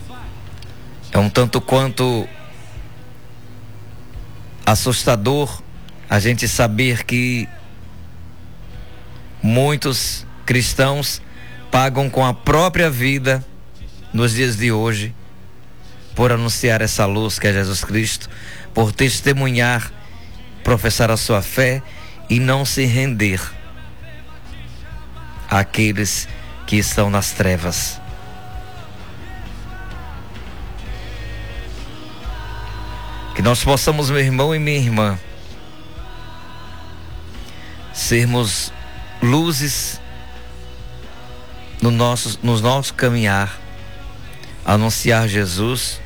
É um tanto quanto assustador a gente saber que muitos cristãos pagam com a própria vida nos dias de hoje por anunciar essa luz que é Jesus Cristo, por testemunhar, professar a sua fé e não se render àqueles que estão nas trevas. Que nós possamos, meu irmão e minha irmã, sermos luzes no nosso caminhar, anunciar Jesus,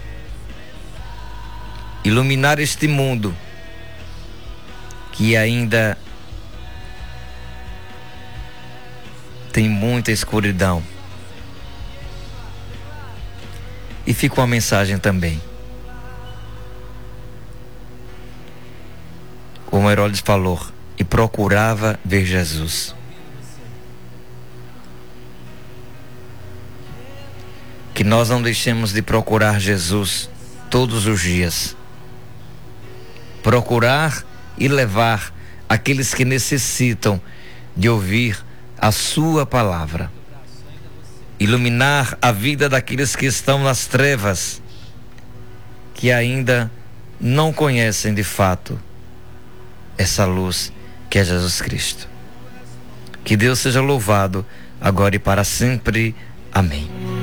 iluminar este mundo que ainda tem muita escuridão. E fica uma mensagem também. Como Herodes falou, e procurava ver Jesus. Que nós não deixemos de procurar Jesus todos os dias. Procurar e levar aqueles que necessitam de ouvir a sua palavra. Iluminar a vida daqueles que estão nas trevas, que ainda não conhecem de fato essa luz que é Jesus Cristo. Que Deus seja louvado agora e para sempre. Amém.